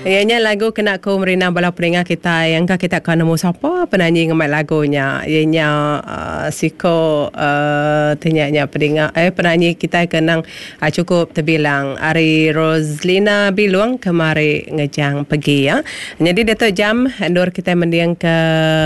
Ianya lagu kena ku merina bala peningat kita yang kita akan nemu siapa penyanyi ngemat lagunya. Ianya siko tanya peningat penyanyi kita kenang cukup terbilang Ari Roslina Biluang kemari ngejang pergi ya. Jadi Dato' jam endor kita mendiang ke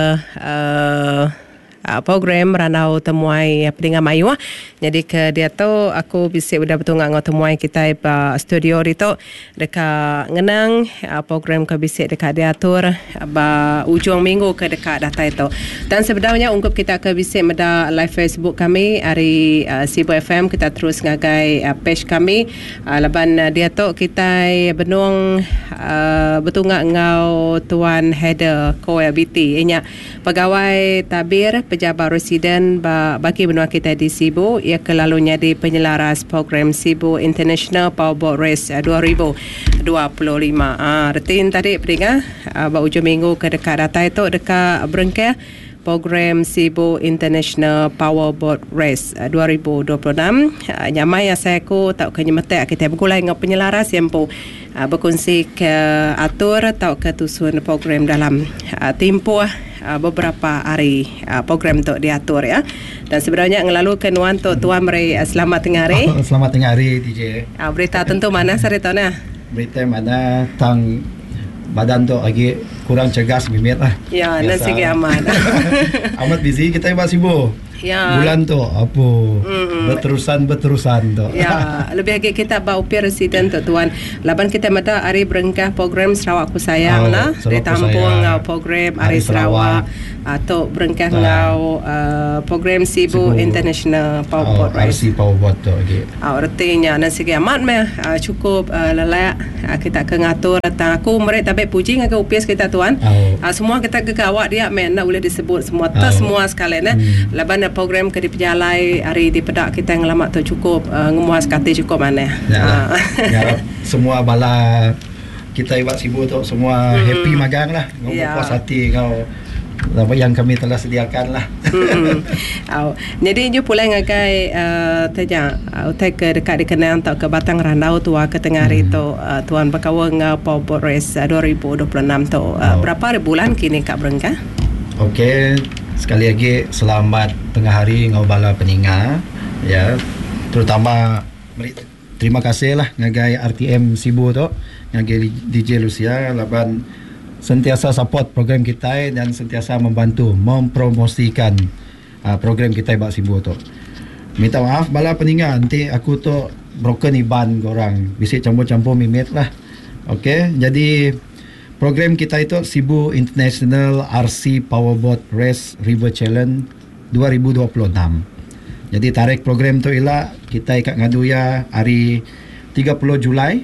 program Ranau Temuai Peningat Mayu. Jadi ke dia tu aku bisik udah betul ngau temuai kita studio itu dekat ngenang program ke bisik dekat diatur ujung minggu ke dekat data itu. Dan sebenarnya ungkup kita ke bisik meda live Facebook kami hari Sibu FM kita terus ngagai page kami laban dia tu kita benung betul ngau Tuan Heather Koyabiti inya pegawai tabir pejabat residen bagi benua kita di Sibu ia kelalunya di penyelaras program Sibu International Powerboat Race 2025. Retin tadi peringat ujung minggu ke dekat data itu dekat berengkah program Sibu International Powerboat Race 2026. Nyamai saya ku tak kenyemetek kita bergulai dengan penyelaras yang berkongsi ke atur atau ketusun program dalam tempoh beberapa hari program tu diatur ya. Dan sebenarnya ngelalu kenuan tu Tuan Meri selamat tengah hari. Selamat tengah hari DJ. Berita tentu mana saritona? Berita mana tang badan tu lagi kurang cegas mimit lah. Ya, nasi aman. Amat busy kita buat sibuk. Ya. Bulan tu apa? Berterusan tu. Ya, lebih lagi kita bawa upir residen tu Tuan. Laban kita mada hari berengkah program Sarawak Ku Sayang lah. Di tampung ngau program Hari Sarawak atau berengkah ngau program Sibu International Powerboat Race. RC Powerboat tu lagi. Artinya nasi amat meh cukup lelak kita ke ngatur tentang aku mereka tapi puji ngau upis kita Tuan. Semua kita ke awak dia nak boleh disebut semua semua sekalian laban program ke diperjalai hari di pedak kita yang lama tu cukup ngemuas kata cukup mana ya, semua bala kita buat Sibu tu semua happy magang lah puas hati kau yang kami telah sediakan lah. Jadi you pula ngagai tanya utai ke dekat dikenang atau ke Batang Ranau tu ke tengah hari tu Tuan berkawan ngau Powerboat Race 2026 tu berapa hari bulan kini Kak Berengkah? Okey, sekali lagi selamat tengah hari ngau bala peningat ya, terutama terima kasih lah ngagai RTM Sibu tu ngagai DJ Lucia laban sentiasa support program kita dan sentiasa membantu mempromosikan program kita buat Sibu tu. Minta maaf bala peningat nanti aku tu broken iban korang bisik campur-campur mimit lah. Okey, jadi program kita itu Sibu International RC Powerboat Race River Challenge 2026. Jadi tarikh program tu ialah kita ikat ngadu ya hari 30 Julai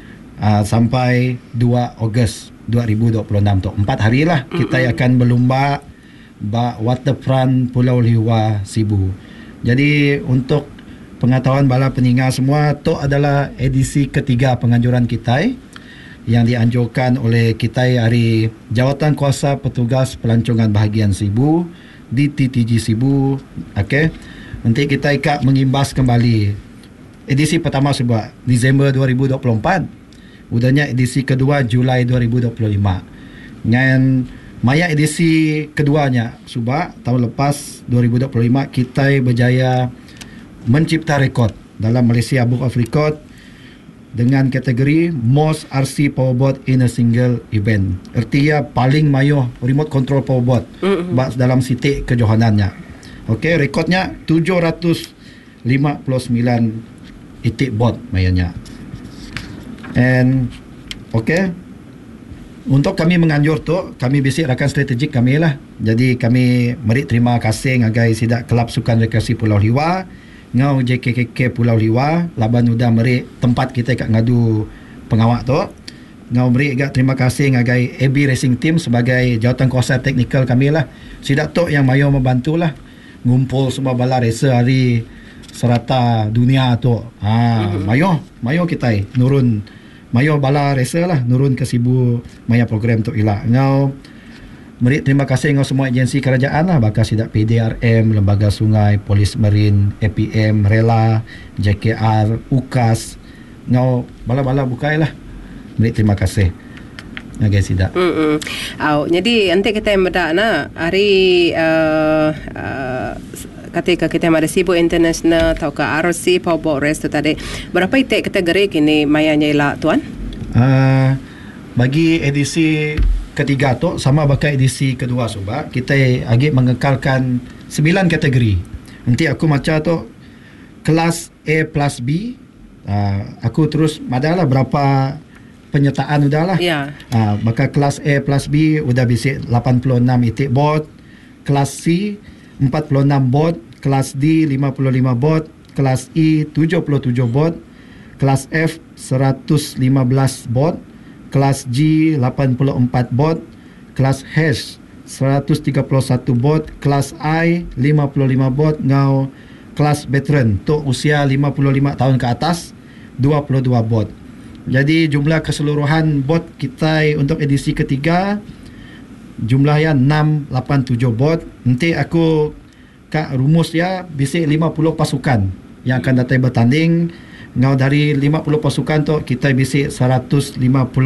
sampai 2 Ogos 2026 tu. 4 hari lah kita akan berlumba waterfront Pulau Liwa Sibu. Jadi untuk pengetahuan bala peningat semua tu adalah edisi ketiga penganjuran kita yang dianjurkan oleh kita hari Jawatan Kuasa Petugas Pelancongan Bahagian Sibu di TTG Sibu. Okey. Nanti kita ikat mengimbas kembali edisi pertama sebab Disember 2024. Udahnya edisi kedua Julai 2025. Dan maya edisi keduanya sebab tahun lepas 2025 kita berjaya mencipta rekod dalam Malaysia Book of Record dengan kategori Most RC Powerboat in a Single Event. Artinya paling mayo remote control powerboat dalam sitik kejohanannya. Okey, rekodnya 759 itik boat mayanya. And okey, untuk kami menganjur tu, kami bisik rakan strategik kami lah. Jadi kami meri terima kasih ngagai sidak Kelab Sukan Rekreasi Pulau Liwa ngau JKKK Pulau Liwa laban udah meri tempat kita kat ngadu pengawak tu ngau meri agak terima kasih ngagai AB Racing Team sebagai jawatan kuasa teknikal kami lah sidak tu yang mayo membantulah ngumpul semua bala racer hari serata dunia tu mayo kita nurun mayo bala racer lah nurun ke Sibu maya program tu ilah ngau meri terima kasih ngau semua agensi kerajaan lah bakal sidak PDRM, Lembaga Sungai, Polis Marin, APM, Rela, JKR, UKAS ngau bala-bala bukai lah. Meri terima kasih. ngagai sida. Jadi nanti kita yang bedak na hari ketika kita ada Cebu International atau ke RC Powerboat Race tu tadi, berapa itik kategori kini mayanya ila tuan? Bagi edisi ketiga tu sama bakal edisi kedua sebab kita agak mengekalkan 9 kategori. Nanti aku macam tu kelas A plus B, aku terus madalah berapa penyertaan udahlah. Ya. Maka kelas A plus B udah bisik 86 itik bot, kelas C 46 bot, kelas D 55 bot, kelas E 77 bot, kelas F 115 bot, kelas G 84 bot, kelas H 131 bot, kelas I 55 bot, ngau kelas veteran tu usia 55 tahun ke atas 22 bot. Jadi jumlah keseluruhan bot kita untuk edisi ketiga jumlahnya 687 bot. Nanti aku kak rumus ya bisik 50 pasukan yang akan datang bertanding. Ngau dari 50 pasukan tu kita bisik 156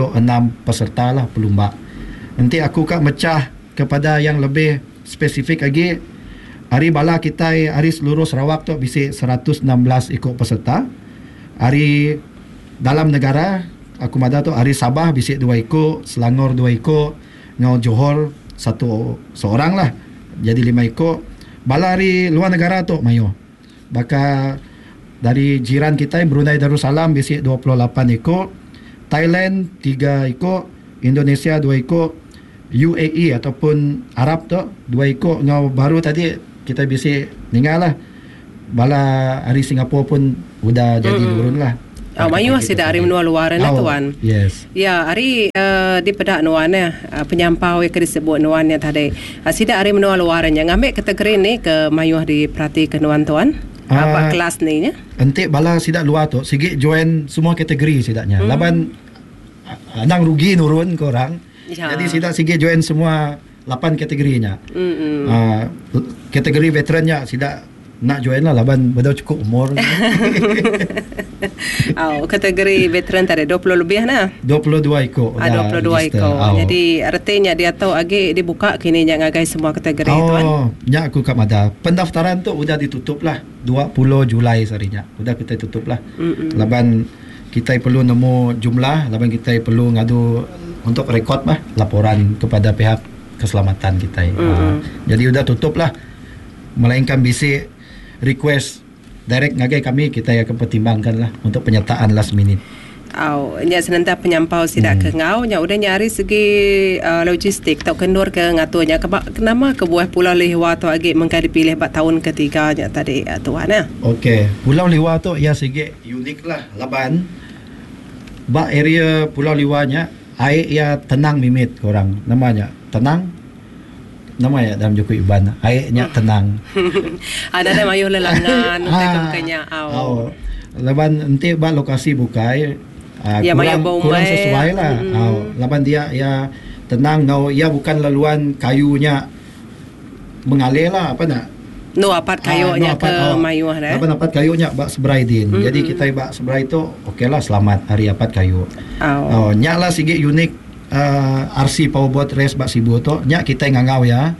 peserta lah pelumba. Nanti aku kak mecah kepada yang lebih spesifik lagi. Hari bala kita hari seluruh Sarawak tu bisik 116 ikut peserta. Hari dalam negara aku mada tu hari Sabah bisik 2 ikut, Selangor 2 ikut, ngau Johor seorang lah. Jadi 5 ikut. Bala hari luar negara tu mayo. Baka dari jiran kita Brunei Darussalam bisik 28 ikut, Thailand 3 ikut, Indonesia 2 ikut, UAE ataupun Arab tu 2 ikut. Ngau baru tadi kita bisik tinggal lah. Bala hari Singapura pun udah jadi turun lah. Mayu masih ada hari menua luaran tuan. Yes. Ya, hari di pedak nuannya penyampau yang disebut nuannya tadi. Sida hari menua luarannya ngambil kategori ni ke mayu diperhatikan tuan. Apa kelas ni nya? Nanti bala sidak luar tu sigi join semua kategori sidaknya. Laban nang rugi nurun ke orang. Ya. Jadi sidak sigi join semua 8 kategorinya. Kategori veterannya sidak nak join lah laban betul cukup umur. Kategori veteran tadi 20 lebih nah. 22 ikut. 22 ikut. Jadi artinya dia tahu lagi dibuka kini yang ngagai semua kategori tuan. Nya aku kat mada. Pendaftaran tu udah ditutup lah 20 Julai seharinya. Udah kita tutup lah. Laban kita perlu nemu jumlah, laban kita perlu ngadu untuk rekod lah laporan kepada pihak keselamatan kita. Jadi udah tutup lah. Melainkan bisik request direct ngagai kami, kita akan pertimbangkan lah untuk penyertaan last minute. Nya senanta penyampau sidak ke ngau nya udah nyari segi logistik tak kendur ke ngaturnya kenapa ke buah Pulau Lehua tu agi mengka dipilih buat tahun ketiga nya tadi tuan ya. Okey, Pulau Lehua tu ya segi unik lah laban ba area Pulau Lehua nya air ya tenang mimit korang namanya tenang nama ya dalam Joko Iban airnya tenang. Ada mayu lelangan untuk kenya laban nanti ba lokasi bukai kurang sesuai lah. Laban dia ya tenang ngau ya bukan laluan kayunya mengalir lah apa nak apat kayunya ke mayu dah. Laban apat kayunya bak seberai din. Jadi kita bak seberai tu okeylah selamat hari apat kayu. Nyala sigi unik RC Powerboat Race bak Cebu tu nya kita ngangau ya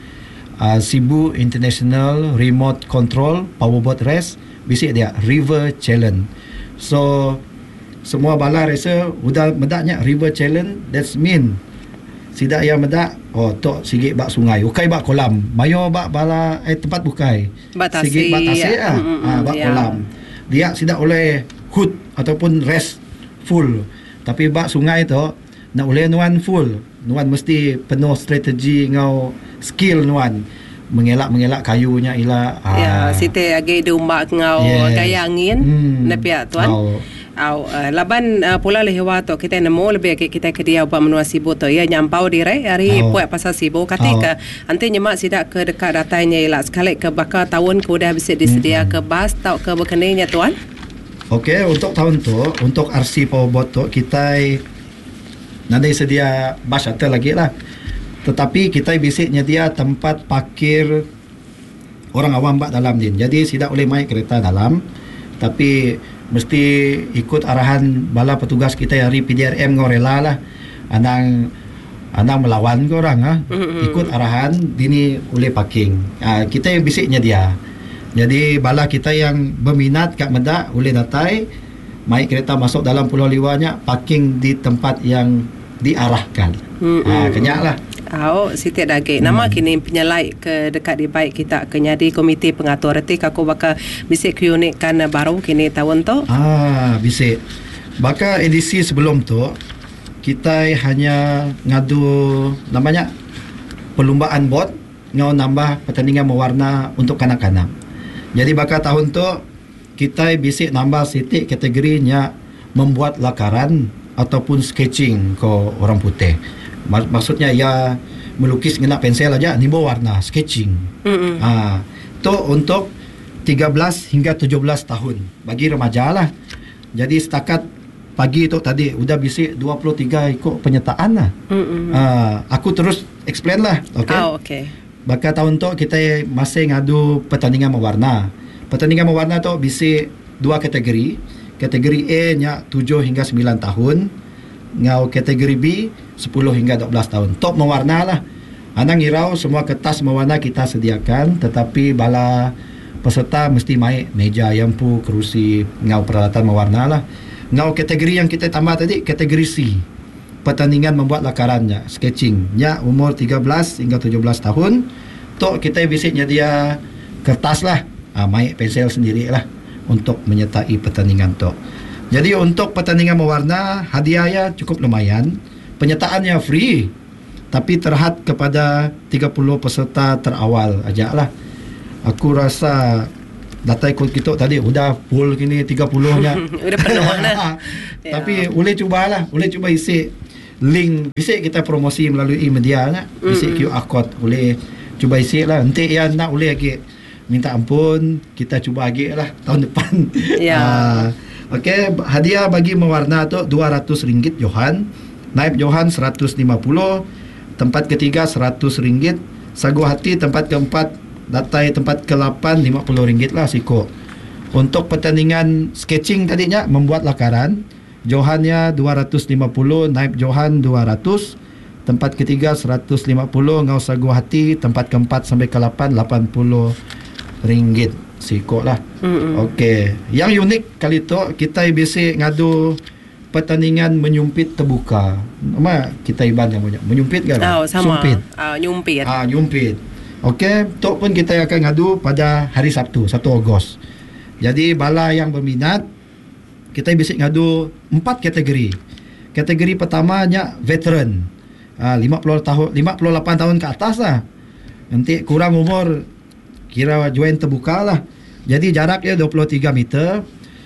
Cebu International Remote Control Powerboat Race bisik dia River Challenge. So semua bala racer udah medaknya River Challenge, that's mean sidak ya medak tok sigi bak sungai ukai bak kolam mayo bak bala tempat bukai sigi bak tasik bak kolam dia sidak oleh hood ataupun rest full, tapi bak sungai tu nak boleh nuan full. Nuan mesti penuh strategi ngau skill nuan. Mengelak kayunya ila. Ya, site agi diumbak ngau gaya angin nepia tuan. Laban Pulau Lehua tu kita nemu lebih kita ke dia buat menua Cebu tu ya nyampau dire hari puak pasal Cebu ketika nanti nyemak sidak ke dekat datanya ila sekali ke bakal tahun ke udah bisa disedia ke bas tau ke berkenanya tuan. Okey, untuk tahun tu untuk RC Powerboat tu kita nanti sedia bus shuttle lagi lah. Tetapi kita bisik nyedia tempat parkir orang awam bak dalam din. Jadi tidak boleh main kereta dalam. Tapi mesti ikut arahan bala petugas kita hari PDRM ngorela lah. Anang Anang melawan ke orang ikut arahan dini oleh parking. Kita bisiknya dia. Jadi bala kita yang berminat kat Medak boleh datai mai kereta masuk dalam Pulau Liwanya parking di tempat yang diarahkan. Kenyaklah. Siti daging. Nama kini penyelai ke dekat di baik kita kenyadi komiti pengatur retik aku bakal bisik unit kan baru kini tahun tu. Bisik. Baka edisi sebelum tu kita hanya ngadu namanya perlumbaan bot ngau nambah pertandingan mewarna untuk kanak-kanak. Jadi baka tahun tu kita bisik nambah sitik kategorinya membuat lakaran ataupun sketching ke orang putih. Maksudnya ya melukis guna pensel aja nimbo warna sketching. Tu untuk 13 hingga 17 tahun bagi remaja lah. Jadi setakat pagi tu tadi udah bisik 23 ikut penyertaan lah. Aku terus explain lah. Okay. Baka tahun tu kita masih ngadu pertandingan mewarna. Pertandingan mewarna tu bisik dua kategori. Kategori A nya 7 hingga 9 tahun. Ngau kategori B 10 hingga 12 tahun. Top mewarna lah. Anang irau semua kertas mewarna kita sediakan, tetapi bala peserta mesti mai meja yampu, kerusi, ngau peralatan mewarna lah. Ngau kategori yang kita tambah tadi kategori C. Pertandingan membuat lakarannya, sketching. Nya umur 13 hingga 17 tahun. Tok kita bisiknya dia kertas lah. Mai pensel sendiri lah untuk menyertai pertandingan tok. Jadi untuk pertandingan mewarna hadiahnya cukup lumayan. Penyertaannya free, tapi terhad kepada 30 peserta terawal aja lah. Aku rasa data ikut kita tadi udah full kini 30-nya. Udah penuh mana. Tapi boleh cubalah, boleh cuba isi link. Bisa kita promosi melalui media lah. Bisa QR code boleh cuba isi lah. Nanti yang nak boleh lagi minta ampun, kita cuba lagi lah tahun depan. Okey, hadiah bagi mewarna tu RM200 Johan, naib Johan RM150, tempat ketiga RM100, sagu hati tempat keempat, datai tempat ke-8 RM50 lah siko. Untuk pertandingan sketching tadinya membuat lakaran, Johannya RM250, naib Johan RM200, tempat ketiga RM150, ngau sagu hati tempat keempat sampai ke-8 RM80 siko lah. Okey, yang unik kali tu kita biasa ngadu pertandingan menyumpit terbuka. Nama kita iban yang banyak menyumpit kan? Sama. Sumpit. Nyumpit. Nyumpit. Okey, tu pun kita akan ngadu pada hari Sabtu, 1 Ogos. Jadi bala yang berminat kita bisa ngadu 4 kategori. Kategori pertamanya veteran. 58 tahun ke atas lah. Nanti kurang umur kira join terbuka lah. Jadi jaraknya 23 meter.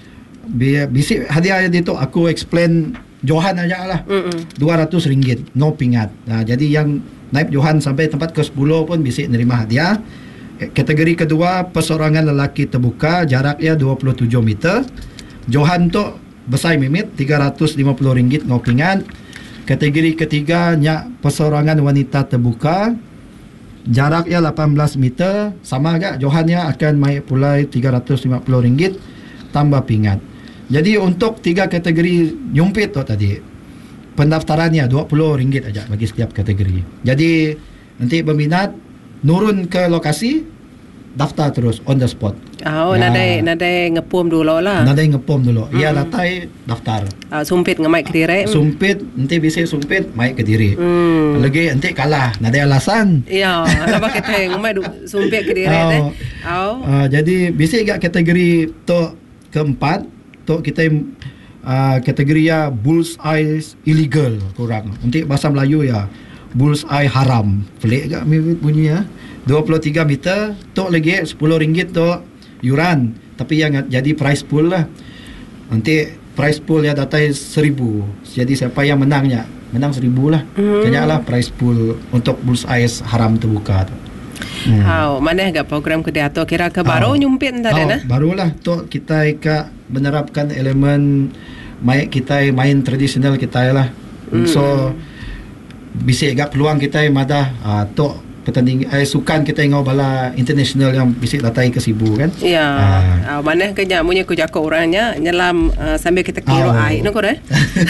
Bisik hadiah itu aku explain Johan aja lah. RM200 no pingat. Jadi yang naib Johan sampai tempat ke-10 pun bisik nerima hadiah. Kategori kedua persorangan lelaki terbuka, jaraknya 27 meter. Johan tu besar mimit RM350 no pingat. Kategori ketiga nya persorangan wanita terbuka, jaraknya 18 meter, sama agak Johannya akan mai pulai RM350 tambah pingat. Jadi untuk 3 kategori nyumpit tu tadi pendaftarannya RM20 aja bagi setiap kategori. Jadi nanti berminat nurun ke lokasi, daftar terus on the spot. Nadai ngepom dulu lah. Nadai ngepom dulu. Ya datai daftar. Sumpit ngamai Kediri. Sumpit nanti bisa sumpit mai Kediri. Lagi nanti kalah, nadai alasan. Ya, apa kita ngamai sumpit Kediri teh. Jadi bisa gak kategori tu keempat tu kita kategori ya bullseye illegal kurang. Nanti bahasa Melayu ya bullseye haram. Pelik gak bunyi ya. 23 meter tu lagi RM10 tu yuran, tapi yang jadi prize pool lah. Nanti prize pool ya datai 1,000. Jadi siapa yang menangnya menang 1,000 lah. Kenyaklah prize pool untuk bullseye haram terbuka tu. Mana agak program kedai atau kira ke baru nyumpit tadi nah? Barulah tu kita menerapkan elemen main tradisional kita lah. So bisa agak peluang kita madah tu sukan kita ngau bala international yang bisik datai ke Sibu kan. Ya. Mana kenya punya ku jakok orangnya nyelam sambil kita kira air no kore.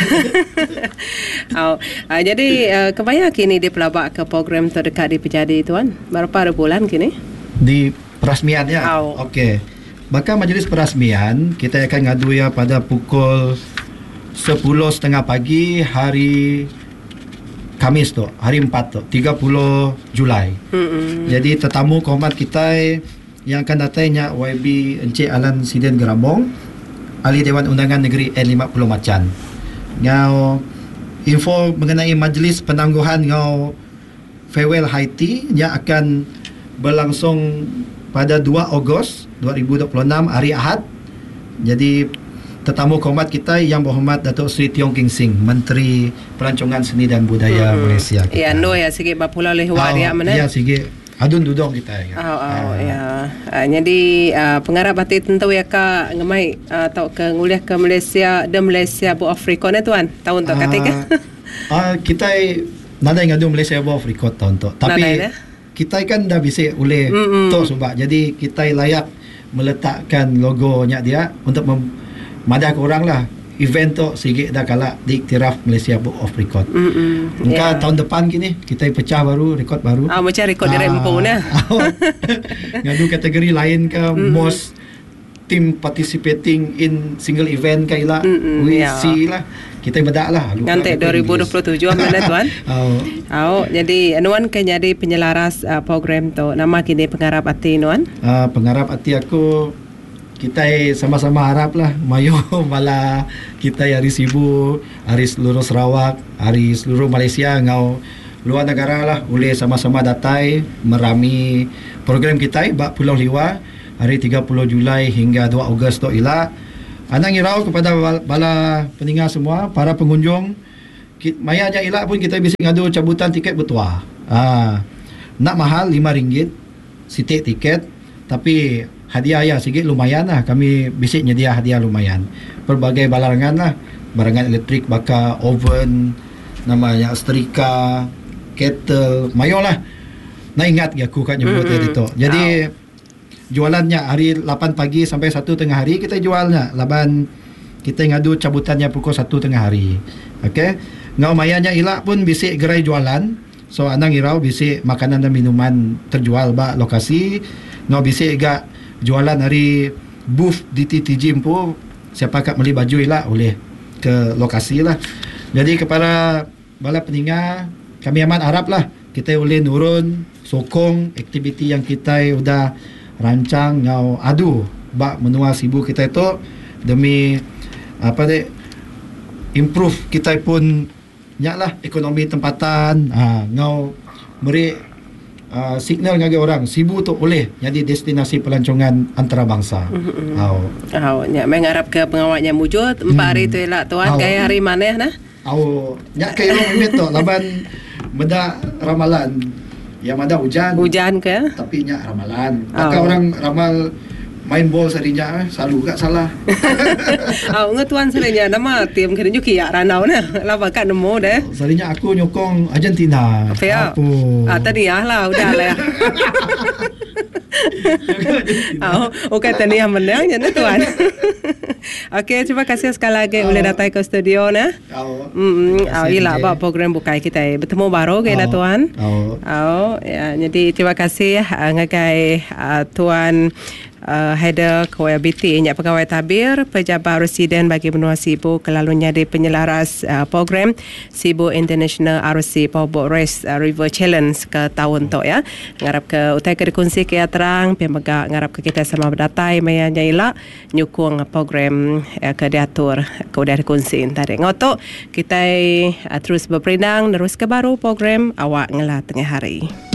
Jadi kebayang kini di pelabak ke program terdekat di Pejadi tuan. Berapa bulan kini? Di perasmian ya. Okey. Maka majlis perasmian kita akan ngadu ya pada pukul 10.30 pagi hari Khamis tu, hari 4 tu, 30 Julai. Jadi tetamu kehormat kita yang akan datangnya YB Encik Alan Siden Gerambong, Ahli Dewan Undangan Negeri N50 Macan. Ngau info mengenai majlis penangguhan ngau farewell high tea yang akan berlangsung pada 2 Ogos 2026 hari Ahad. Jadi tetamu kehormat kita yang berhormat Datuk Seri Tiong King Sing, Menteri Pelancongan Seni dan Budaya Malaysia kita. Ya, no ya sikit bapulau lehwa dia mana? Ya, sikit adun duduk kita ya. Jadi pengarap hati tentu ya ka ngemai atau ke nguliah ke Malaysia dan Malaysia bu Afrika ni tuan. Tahun tu katakan. Kita nada ngadu Malaysia bu Afrika tahun tu. Tapi kita kan dah bisik oleh tu sebab jadi kita layak meletakkan logonya dia untuk madah ke orang lah event tu sikit dah kalak diiktiraf Malaysia Book of Record. Mungkin tahun depan gini kita pecah baru, rekod baru. Macam rekod di Rempo ni. Ngadu kategori lain ke most team participating in single event ke ilah. We see lah. Kita bedak lah. Nanti 2027 mana tuan? Jadi anuan kan jadi penyelaras program tu. Nama kini pengarap hati nuan? Pengarap hati aku kita sama-sama harap lah mayu bala kita hari Sibu, hari seluruh Sarawak, hari seluruh Malaysia ngau luar negara lah boleh sama-sama datai merami program kita bak Pulau Liwa hari 30 Julai hingga 2 Ogos tu ila. Anang irau kepada bala pendengar semua, para pengunjung maya aja ila pun kita bisa ngadu cabutan tiket bertuah. Nak mahal RM5 sitik tiket, tapi hadiah ya sikit lumayan lah. Kami bisik nyedia hadiah lumayan. Pelbagai barangan lah. Barangan elektrik, baka, oven, namanya setrika, kettle, mayo lah. Nah ingat aku kan nyebut tadi tu. Jadi jualannya hari 8 pagi sampai 1 tengah hari kita jualnya. Laban kita ngadu cabutannya pukul 1 tengah hari. Okey. Ngau mayanya ilak pun bisik gerai jualan. So anang irau bisik makanan dan minuman terjual ba lokasi. Ngau bisik gak jualan hari booth di TTG pun siapa kat beli baju lah boleh ke lokasi lah. Jadi kepada bala pendengar kami amat harap lah kita boleh nurun sokong aktiviti yang kita sudah rancang ngau adu bak menua Sibu kita itu demi improve kita pun nyaklah ekonomi tempatan ngau beri signal ngagi orang Sibu tu boleh jadi destinasi pelancongan antarabangsa. Nya mengarap ke pengawalnya wujud 4 hari tu elak tuan gaya hari mana nah? Nya ke ilmu mimit tu laban benda ramalan yang ada hujan ke? Tapi nya ramalan. Maka orang ramal main bol serinya selalu gak salah. Tuan serinya nama tim kena juga ya ranau na. Laba kat nemu deh. Serinya aku nyokong Argentina. Apa? Tadi lah udah lah ya. Tadi yang menang je tuan. Okey, terima kasih sekali lagi boleh datang ke studio na. Ila bawa program bukai kita bertemu baru ke lah tuan. Ya, jadi terima kasih ngagai tuan Header KWBT Nyak Pegawai Tabir Pejabat Residen bagi benua Sibu kelalunya di penyelaras program Sibu International RC Powerboat Race River Challenge ke tahun tu ya. Ngarap ke utai ke dikongsi ke terang pemegak ngarap ke kita sama berdatai maya nyaila nyukung program ke diatur ke udah dikongsi tadi. Ngotok kita terus berperindang terus ke baru program awak ngelah tengah hari.